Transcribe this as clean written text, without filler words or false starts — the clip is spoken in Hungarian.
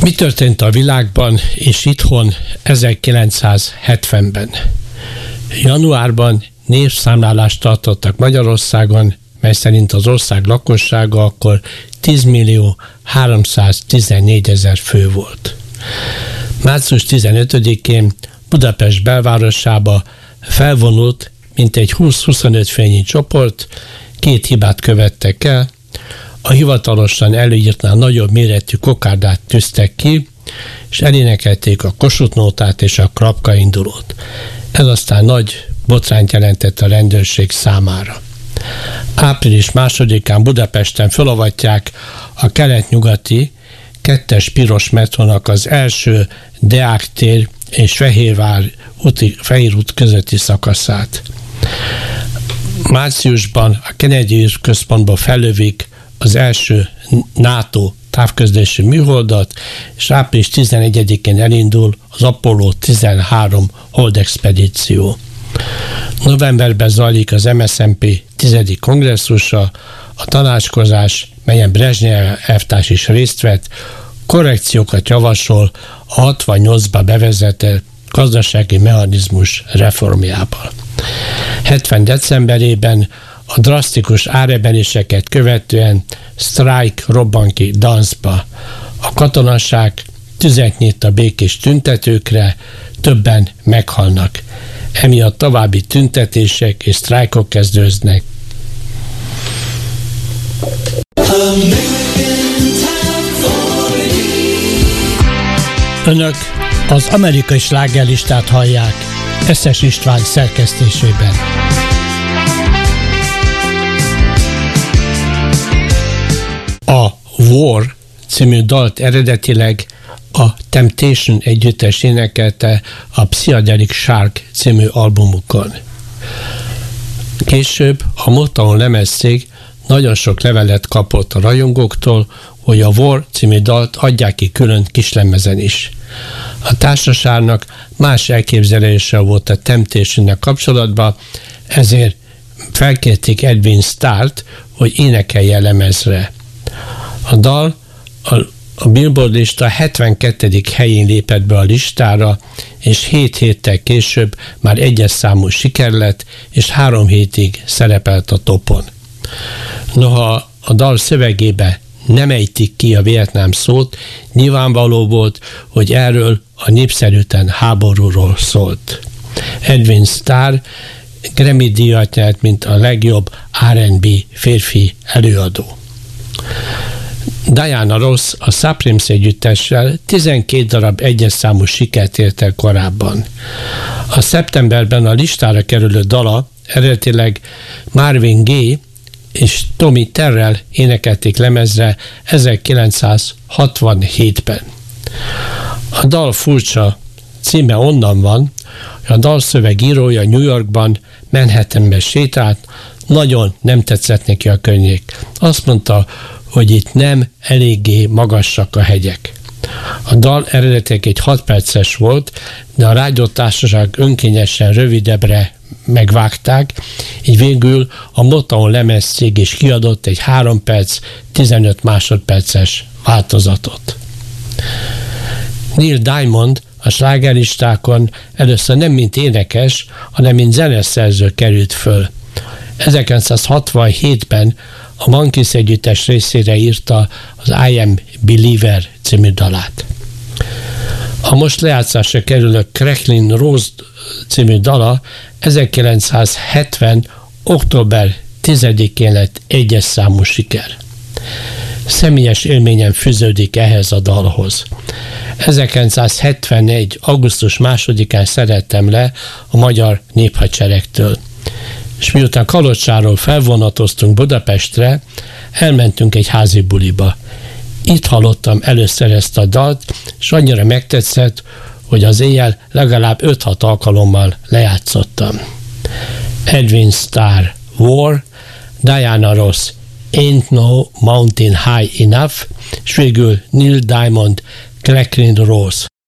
Mi történt a világban és itthon 1970-ben? Januárban népszámlálást tartottak Magyarországon, mely szerint az ország lakossága akkor 10.314.000 fő volt. Március 15-én Budapest belvárosába felvonult mintegy 20-25 főnyi csoport, 2 hibát követtek el. A hivatalosan előírtnál nagyobb méretű kokárdát tűztek ki, és elénekelték a Kossuth Nótát és a Klapka indulót. Ez aztán nagy botrányt jelentett a rendőrség számára. Április 2-án Budapesten felavatják a kelet-nyugati 2-es piros metrónak az első Deák tér és Fehér út közötti szakaszát. Márciusban a Kennedy központba fellövik az első NATO távközlési műholdat, és április 11-én elindul az Apollo 13 holdexpedíció. Novemberben zajlik az MSZNP 10. kongresszusa, a tanácskozás, melyen Brezsnyev elvtárs is részt vett, korrekciókat javasol a 68-ba bevezetett gazdasági mechanizmus reformjában. 70. decemberében a drasztikus áremeléseket követően sztrájk robban ki Danszba. A katonaság tüzet nyit a békés tüntetőkre, többen meghalnak. Emiatt további tüntetések és sztrájkok kezdődnek. Önök az amerikai slágerlistát hallják Eszes István szerkesztésében. A War című dalt eredetileg a Temptation együttes énekelte a Psychedelic Shark című albumukon. Később a Motown lemezcég nagyon sok levelet kapott a rajongóktól, hogy a War című dalt adják ki külön kislemezen is. A társaságnak más elképzelése volt a Temptation-nek kapcsolatban, ezért felkérték Edwin Starrt, hogy énekelje lemezre. A dal a Billboard lista 72. helyén lépett be a listára, és 7 héttel később már 1-es számú siker lett, és 3 hétig szerepelt a topon. Noha a dal szövegébe nem ejtik ki a Vietnám szót, nyilvánvaló volt, hogy erről a népszerűtlen háborúról szólt. Edwin Starr Grammy-díjat nyert, mint a legjobb R&B férfi előadó. Diana Ross a Supremes együttessel 12 darab 1-es számú sikert ért el korábban. A szeptemberben a listára kerülő dala eredetileg Marvin Gaye és Tommy Terrell énekelték lemezre 1967-ben. A dal furcsa címe onnan van, hogy a dalszöveg írója New Yorkban, Manhattanben sétált, nagyon nem tetszett neki a környék. Azt mondta, hogy itt nem eléggé magasak a hegyek. A dal eredetileg egy 6 perces volt, de a rádiótársaság önkényesen rövidebbre megvágták, így végül a Motown lemezcég is kiadott egy 3 perc, 15 másodperces változatot. Neil Diamond a slágerlistákon először nem mint énekes, hanem mint zeneszerző került föl. 1967-ben a Monkees együttes részére írta az I Am Believer című dalát. A most lejátszásra kerülő Cracklin' Rose című dala 1970. október 10-én lett 1-es számú siker. Személyes élményem fűződik ehhez a dalhoz. 1971. augusztus 2-án szerettem le a magyar néphadseregtől. És miután Kalocsáról felvonatoztunk Budapestre, elmentünk egy házi buliba. Itt hallottam először ezt a dalt, és annyira megtetszett, hogy az éjjel legalább 5-6 alkalommal lejátszottam. Edwin Starr, War, Diana Ross, Ain't No Mountain High Enough, és végül Neil Diamond, Cracklin' Rose.